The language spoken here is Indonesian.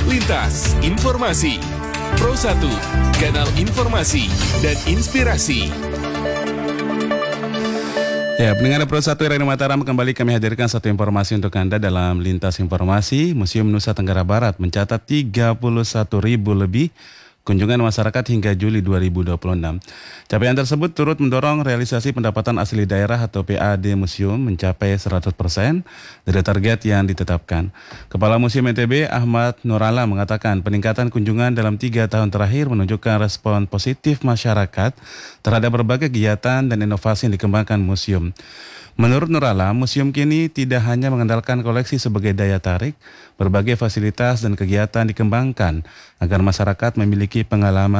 Lintas Informasi Pro 1, kanal informasi dan inspirasi. Ya, pendengar Pro 1 Radio Mataram, kembali kami hadirkan satu informasi untuk Anda dalam Lintas Informasi. Museum Nusa Tenggara Barat mencatat 31.000 lebih kunjungan masyarakat hingga Juli 2026. Capaian tersebut turut mendorong realisasi pendapatan asli daerah atau PAD museum mencapai 100% dari target yang ditetapkan. Kepala Museum NTB Ahmad Nurala mengatakan peningkatan kunjungan dalam 3 tahun terakhir menunjukkan respon positif masyarakat terhadap berbagai kegiatan dan inovasi yang dikembangkan museum. Menurut Nurala, museum kini tidak hanya mengandalkan koleksi sebagai daya tarik, berbagai fasilitas dan kegiatan dikembangkan agar masyarakat memiliki pengalaman